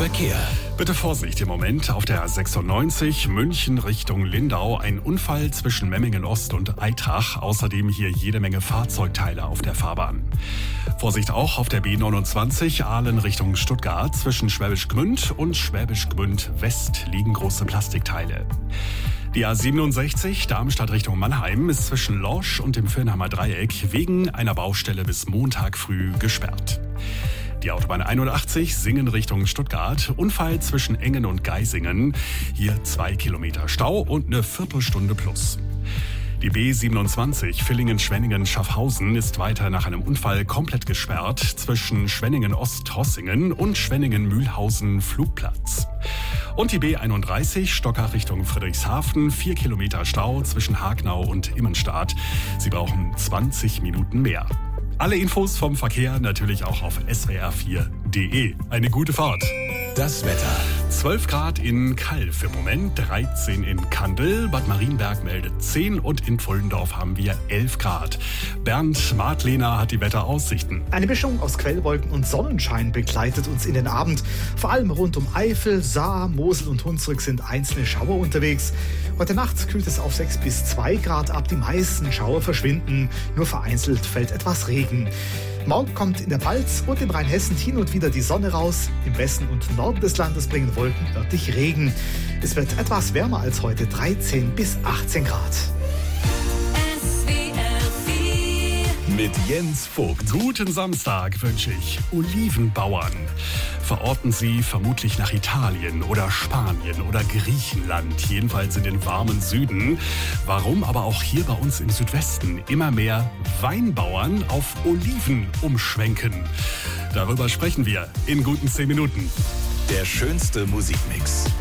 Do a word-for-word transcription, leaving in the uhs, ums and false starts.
Verkehr. Bitte Vorsicht im Moment auf der sechsundneunzig München Richtung Lindau. Ein Unfall zwischen Memmingen Ost und Aitrach. Außerdem hier jede Menge Fahrzeugteile auf der Fahrbahn. Vorsicht auch auf der B neunundzwanzig Aalen Richtung Stuttgart. Zwischen Schwäbisch Gmünd und Schwäbisch Gmünd West liegen große Plastikteile. Die A siebenundsechzig Darmstadt Richtung Mannheim ist zwischen Lorsch und dem Firnheimer Dreieck wegen einer Baustelle bis Montag früh gesperrt. Die Autobahn einundachtzig Singen Richtung Stuttgart. Unfall zwischen Engen und Geisingen. Hier zwei Kilometer Stau und eine Viertelstunde plus. Die B siebenundzwanzig Villingen-Schwenningen-Schaffhausen ist weiter nach einem Unfall komplett gesperrt zwischen Schwenningen-Ost-Hossingen und Schwenningen-Mühlhausen-Flugplatz. Und die B einunddreißig Stockach Richtung Friedrichshafen, vier Kilometer Stau zwischen Hagnau und Immenstadt. Sie brauchen zwanzig Minuten mehr. Alle Infos vom Verkehr natürlich auch auf s w r vier punkt d e. Eine gute Fahrt. Das Wetter. zwölf Grad in Calw im Moment, dreizehn in Kandel, Bad Marienberg meldet zehn und in Pfullendorf haben wir elf Grad. Bernd Martlehner hat die Wetteraussichten. Eine Mischung aus Quellwolken und Sonnenschein begleitet uns in den Abend. Vor allem rund um Eifel, Saar, Mosel und Hunsrück sind einzelne Schauer unterwegs. Heute Nacht kühlt es auf sechs bis zwei Grad ab. Die meisten Schauer verschwinden. Nur vereinzelt fällt etwas Regen. Morgen kommt in der Pfalz und im Rheinhessen hin und wieder die Sonne raus. Im Westen und Norden des Landes bringen Wolken örtlich Regen. Es wird etwas wärmer als heute, dreizehn bis achtzehn Grad. Mit Jens Vogt. Guten Samstag wünsche ich Olivenbauern. Verorten Sie vermutlich nach Italien oder Spanien oder Griechenland, jedenfalls in den warmen Süden. Warum aber auch hier bei uns im Südwesten immer mehr Weinbauern auf Oliven umschwenken? Darüber sprechen wir in guten zehn Minuten. Der schönste Musikmix.